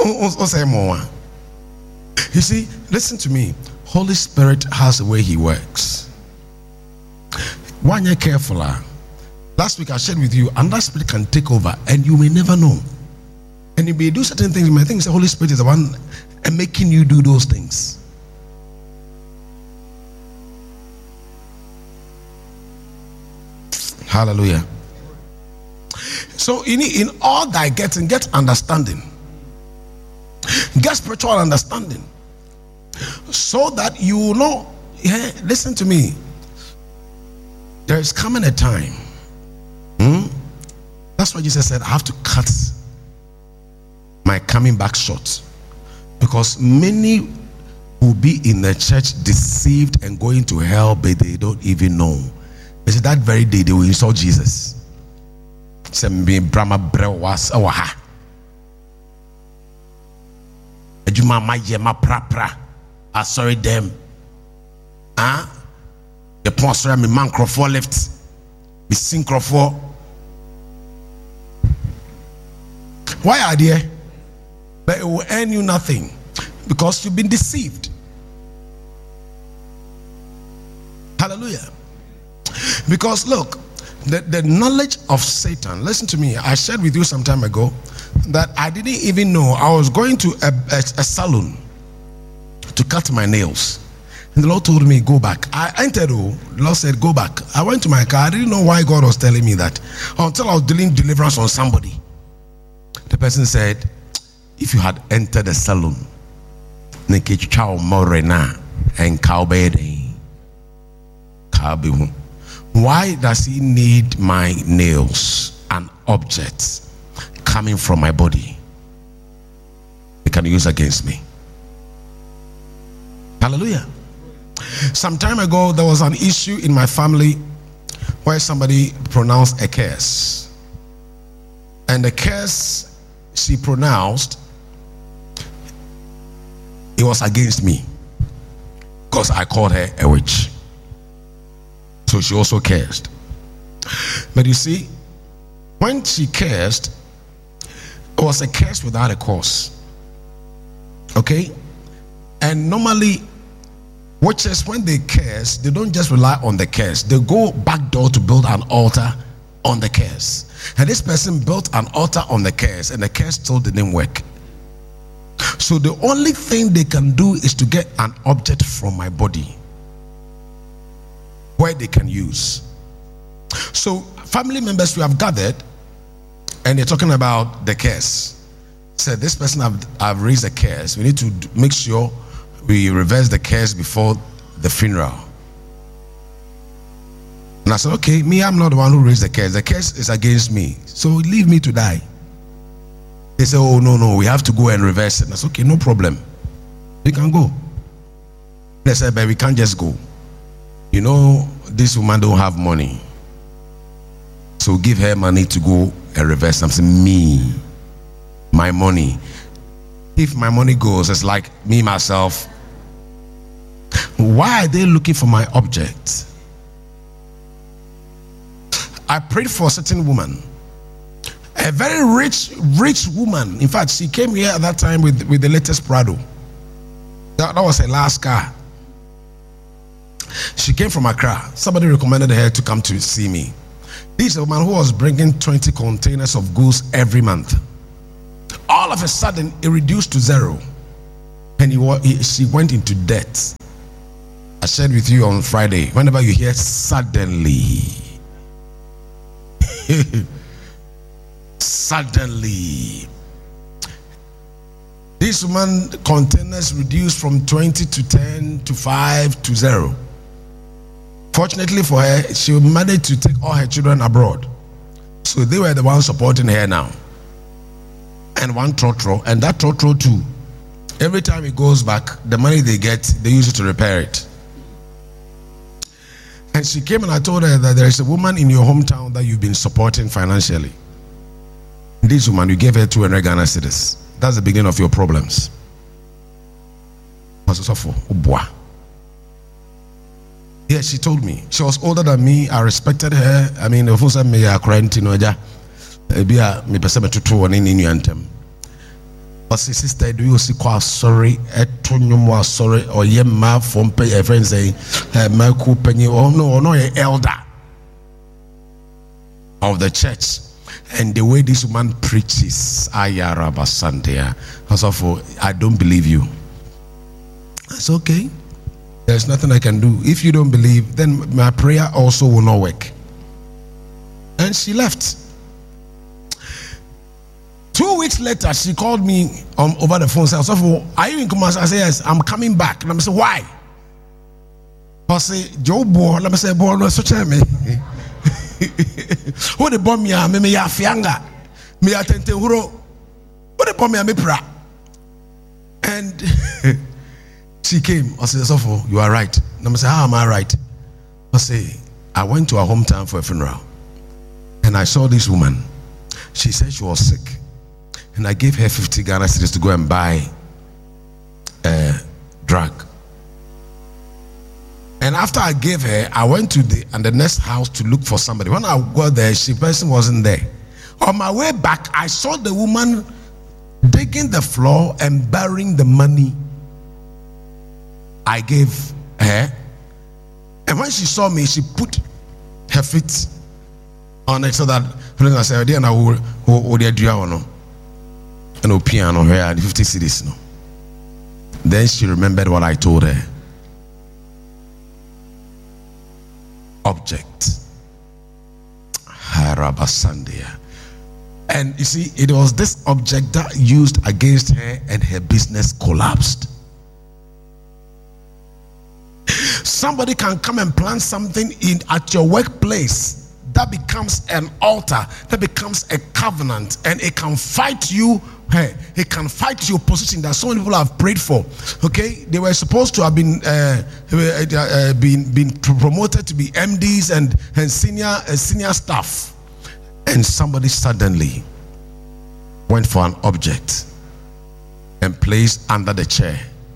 You see, listen to me. Holy Spirit has a way he works. One year careful. Last week I shared with you, another spirit can take over and you may never know. And you may do certain things, you may think the Holy Spirit is the one making you do those things. Hallelujah. So in all thy getting, get understanding. Get spiritual understanding. So that you know, listen to me. There is coming a time. That's why Jesus said, I have to cut my coming back short. Because many will be in the church deceived and going to hell, but they don't even know. It's that very day they will insult Jesus. I sorry them. The point sorry me man Crawford left. Me sing Crawford. Why are they? But it will earn you nothing because you've been deceived. Hallelujah. Because look, the knowledge of Satan, listen to me, I shared with you some time ago that I didn't even know. I was going to a salon to cut my nails. And the Lord told me, go back. I entered, the Lord said, go back. I went to my car. I didn't know why God was telling me that until I was doing deliverance on somebody. The person said, if you had entered the salon, why does he need my nails and objects coming from my body? He can use against me. Hallelujah. Some time ago, there was an issue in my family where somebody pronounced a curse. And the curse she pronounced, it was against me because I called her a witch. So she also cursed. But you see, when she cursed, it was a curse without a cause. Okay? And normally, witches, when they curse, they don't just rely on the curse. They go back door to build an altar on the curse. And this person built an altar on the curse, and the curse still didn't work. So the only thing they can do is to get an object from my body where they can use. So family members, we have gathered, and they're talking about the curse. Said, this person have raised a curse. We need to make sure we reverse the curse before the funeral. And I said, okay, me, I'm not the one who raised the curse. The curse is against me. So leave me to die. They said, oh, no, we have to go and reverse it. And I said, okay, no problem. You can go. They said, but we can't just go. You know, this woman don't have money. So give her money to go and reverse. I'm saying, me, my money. If my money goes, it's like me, myself. Why are they looking for my object? I prayed for a certain woman, a very rich woman. In fact, she came here at that time with the latest Prado. That was her last car. She came from Accra. Somebody recommended her to come to see me. This is a woman who was bringing 20 containers of goods every month. All of a sudden, it reduced to zero. And she went into debt. I shared with you on Friday, whenever you hear suddenly, suddenly, this woman containers reduced from 20 to 10 to 5 to 0. Fortunately for her, she managed to take all her children abroad. So they were the ones supporting her now. And one trotro, and that trotro too. Every time it goes back, the money they get, they use it to repair it. And she came and I told her that there is a woman in your hometown that you've been supporting financially. This woman, you gave her 200 Ghana cedis. That's the beginning of your problems. Yeah, she told me. She was older than me. I respected her. I mean, the first time me crying, Ɔsi sister, do you see kwa sorry? Etonyomo sorry or ye ma from pay a friend say ma ku penny or no a elder of the church. And the way this woman preaches, Ayaraba Sandia, I don't believe you. That's okay. There's nothing I can do. If you don't believe, then my prayer also will not work. And she left. 2 weeks later, she called me over the phone. Said, "Are you in Kumasi?" I said, "Yes, I'm coming back." And I said, "Why?" I said, "Joe boy." Let me say, "Boy, no such me." Who the bomb ya me ya fianga me ya tente huro. Who the bomb ya me pra. And she came. I said, "Sofo, you are right." And I said, "How am I right?" I say, "I went to her hometown for a funeral, and I saw this woman. She said she was sick, and I gave her 50 Ghana cedis to go and buy a drug. And after I gave her, I went to the next house to look for somebody. When I got there, the person wasn't there. On my way back, I saw the woman digging the floor and burying the money I gave her. And when she saw me, she put her feet on it so that I said, "I will do and piano here 50 cedis." No. Then she remembered what I told her. Object. Harabasandia. And you see, it was this object that used against her, and her business collapsed. Somebody can come and plant something at your workplace that becomes an altar, that becomes a covenant, and it can fight you. Hey, it can fight your position that so many people have prayed for. Okay, they were supposed to have been promoted to be MDs and senior staff, and somebody suddenly went for an object and placed under the chair,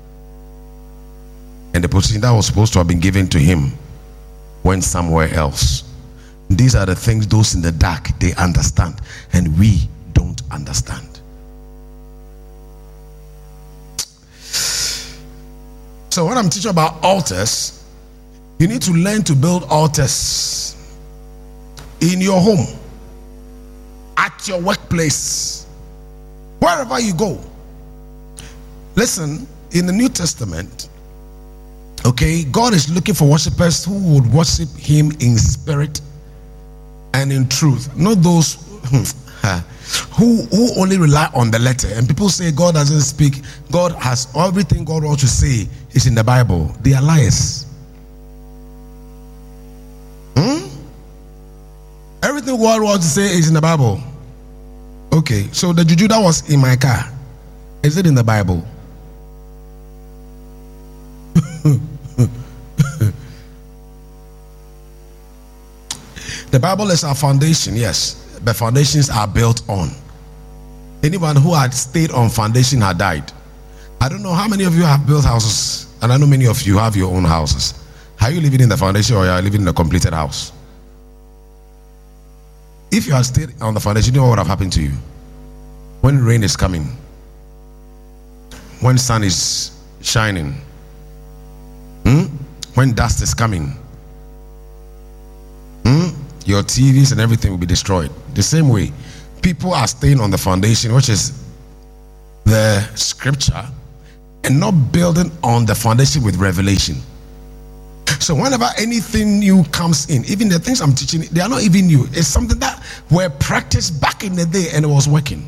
and the position that was supposed to have been given to him went somewhere else. These are the things those in the dark, they understand, and we don't understand. So when I'm teaching about altars, you need to learn to build altars in your home, at your workplace, wherever you go. Listen, in the New Testament, okay, God is looking for worshipers who would worship him in spirit and in truth, not those who only rely on the letter. And people say God doesn't speak. God has everything God wants to say is in the Bible. They are liars. Everything God wants to say is in the Bible. Okay, so the juju that was in my car, is it in the Bible? The Bible is our foundation, yes. The foundations are built on. Anyone who had stayed on foundation had died. I don't know how many of you have built houses, and I know many of you have your own houses. Are you living in the foundation, or are you living in a completed house? If you had stayed on the foundation, you know what would have happened to you? When rain is coming, when sun is shining, when dust is coming, your TVs and everything will be destroyed. The same way, people are staying on the foundation, which is the scripture, and not building on the foundation with revelation. So whenever anything new comes in, even the things I'm teaching, they are not even new. It's something that were practiced back in the day and it was working.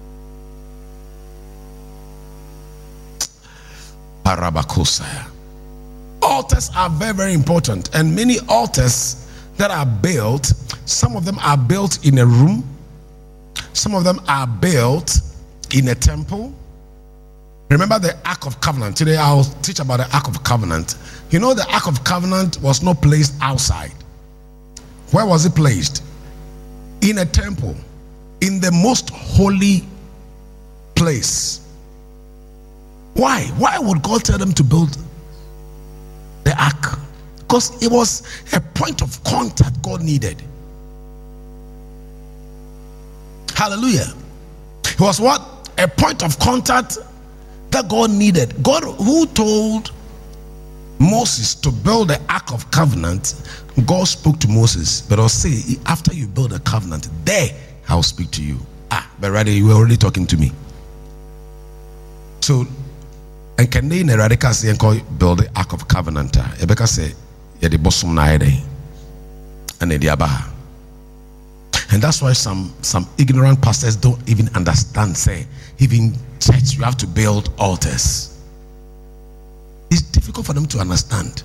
Parabakosaya. Altars are very, very important, and many altars that are built, some of them are built in a room, some of them are built in a temple. Remember the Ark of Covenant. Today I'll teach about the Ark of Covenant. You know, the Ark of Covenant was not placed outside. Where was it placed? In a temple, in the most holy place. Why would God tell them to build the Ark? Because it was a point of contact God needed. Hallelujah. It was what? a point of contact that God needed. God, who told Moses to build the Ark of Covenant, God spoke to Moses, but I'll say, after you build a covenant, there I'll speak to you. But rather, you were already talking to me. So, and can they in a radical say and call build the Ark of Covenant? Rebecca say, yeah, the bosom na and the abaha. And that's why some ignorant pastors don't even understand, say, even church, you have to build altars. It's difficult for them to understand.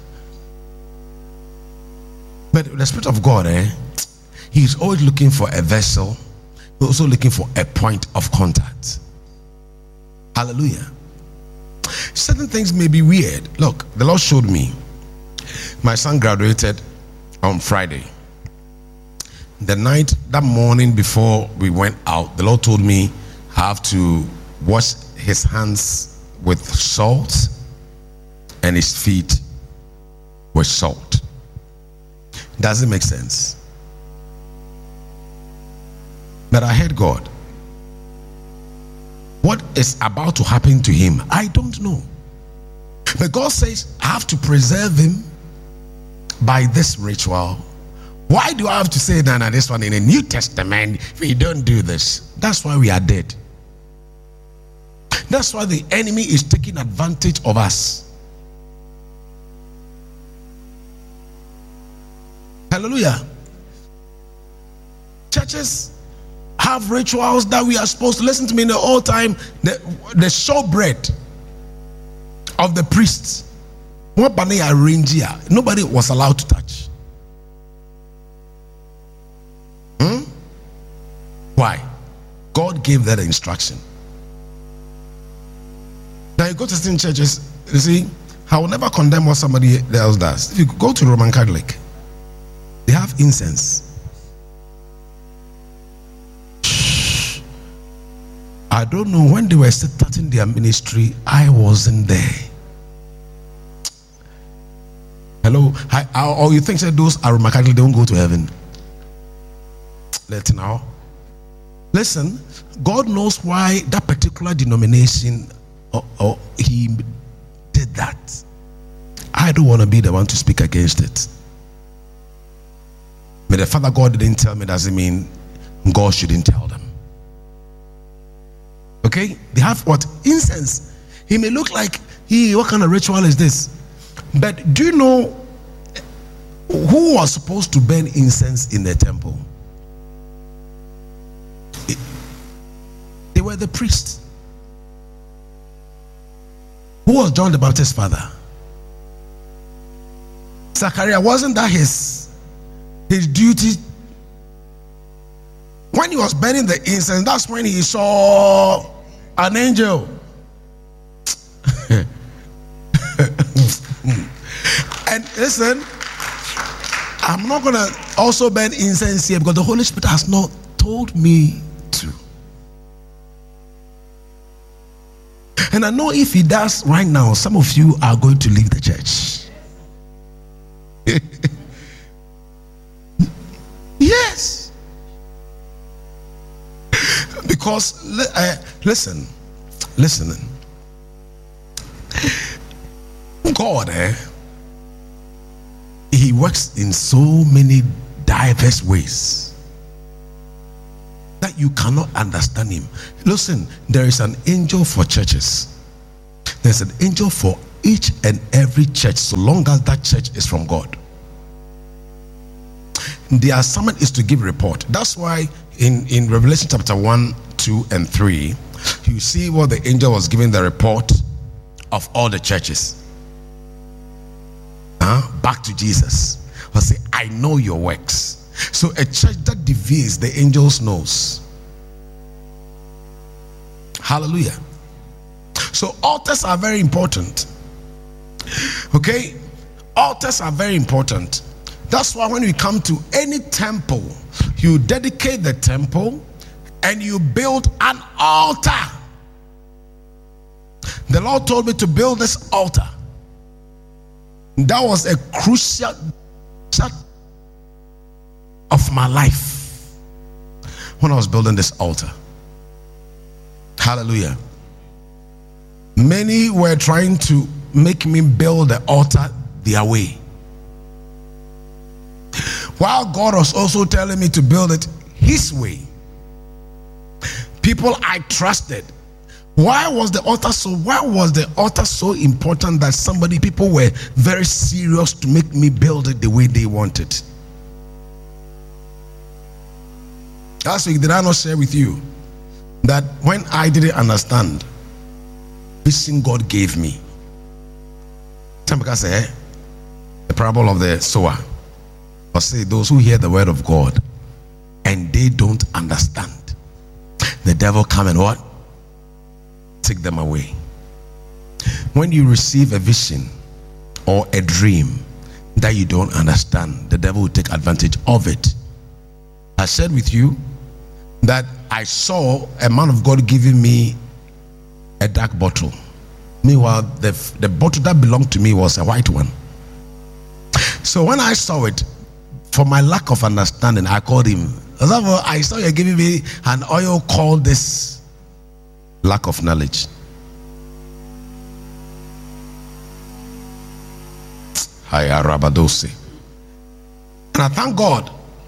But the Spirit of God, He's always looking for a vessel. He's also looking for a point of contact. Hallelujah. Certain things may be weird. Look, the Lord showed me. My son graduated on Friday. That morning before we went out, the Lord told me I have to wash his hands with salt and his feet with salt. Does it make sense? But I heard God. What is about to happen to him, I don't know. But God says, I have to preserve him by this ritual. Why do I have to say that this one in the New Testament? We don't do this. That's why we are dead. That's why the enemy is taking advantage of us. Hallelujah. Churches have rituals that we are supposed to listen to me in the old time. The showbread of the priests, what arrange here, nobody was allowed to touch. Why? God gave that instruction. Now you go to certain churches, you see, I will never condemn what somebody else does. If you go to Roman Catholic, they have incense. I don't know, when they were starting their ministry, I wasn't there. Hello? Or you think that those are Roman Catholic, they won't go to heaven? Let's now. Listen, God knows why that particular denomination or he did that. I don't want to be the one to speak against it. But the Father God didn't tell me, doesn't mean God shouldn't tell them. Okay? They have what? Incense. He may look like, what kind of ritual is this? But do you know who was supposed to burn incense in the temple? They were the priests. Who was John the Baptist's father? Zachariah. Wasn't that his duty? When he was burning the incense, that's when he saw an angel. And listen, I'm not going to also burn incense here because the Holy Spirit has not told me to. And I know if he does right now, some of you are going to leave the church. Yes. Because listen, God, he works in so many diverse ways that you cannot understand him. Listen, there is an angel for churches. There's an angel for each and every church, so long as that church is from God. The assignment is to give report. That's why in Revelation chapter 1, 2, and 3, you see what the angel was giving the report of all the churches. Back to Jesus. I'll say, I know your works. So a church that deviates, the angels knows. Hallelujah. So altars are very important. Okay? Altars are very important. That's why when we come to any temple, you dedicate the temple and you build an altar. The Lord told me to build this altar. That was a crucial part of my life when I was building this altar. Hallelujah. Many were trying to make me build the altar their way, while God was also telling me to build it His way. People I trusted. Why was the altar so important that people were very serious to make me build it the way they wanted? Last week, did I not share with you that when I didn't understand vision God gave me? Somebody say the parable of the sower, or say those who hear the word of God and they don't understand, the devil come and what? Take them away. When you receive a vision or a dream that you don't understand, the devil will take advantage of it. I shared with you that I saw a man of God giving me a dark bottle. Meanwhile, the bottle that belonged to me was a white one. So when I saw it, for my lack of understanding, I called him. I saw you giving me an oil called this. Lack of knowledge. Haya Rabadose. And I thank God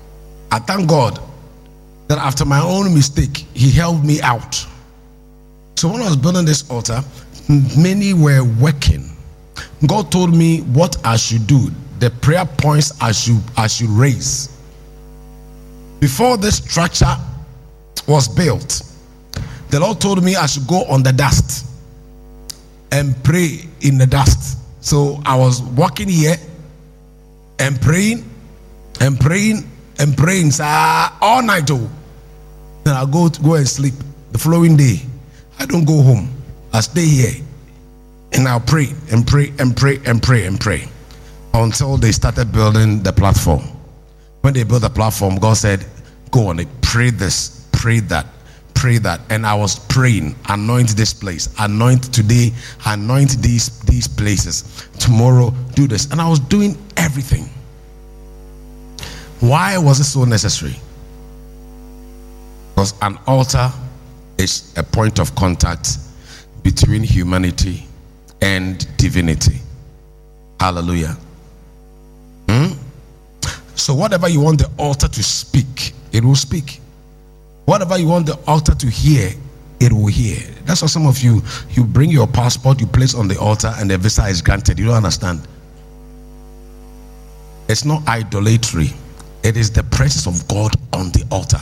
that after my own mistake, He helped me out. So when I was building this altar, many were working. God told me what I should do, the prayer points I should raise. Before this structure was built, the Lord told me I should go on the dust and pray in the dust. So I was walking here and praying and praying and praying all night. Then I go and sleep. The following day, I don't go home. I stay here and I'll pray and pray and pray and pray and pray until they started building the platform. When they built the platform, God said, go on it, pray this, pray that. Pray that. And I was praying, anoint this place, anoint today, anoint these places, tomorrow do this, and I was doing everything. Why was it so necessary? Because an altar is a point of contact between humanity and divinity. Hallelujah. So whatever you want the altar to speak, it will speak. Whatever you want the altar to hear, it will hear. That's why some of you bring your passport, you place on the altar, and the visa is granted. You don't understand. It's not idolatry. It is the presence of God on the altar.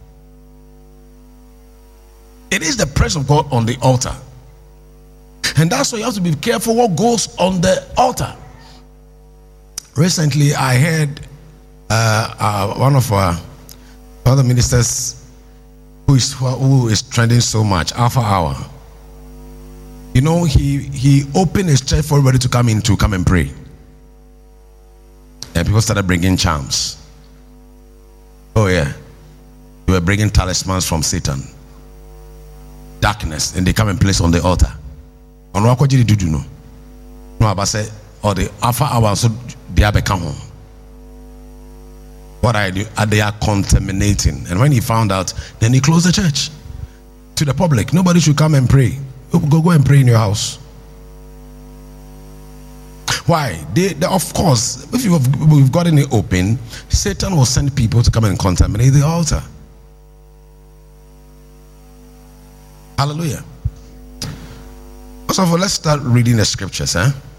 It is the presence of God on the altar. And that's why you have to be careful what goes on the altar. Recently, I heard one of our other ministers who is trending so much, Alpha Hour. You know, he opened his church for everybody to come and pray. And people started bringing charms. Oh yeah. They were bringing talismans from Satan. Darkness. And they come and place on the altar. On what did you do? No, I say, or the Alpha Hour, so they have become home. What I do, they are contaminating. And when he found out, then he closed the church to the public. Nobody should come and pray. Go and pray in your house. Why? They of course, if we've gotten it open, Satan will send people to come and contaminate the altar. Hallelujah. First of all, let's start reading the scriptures.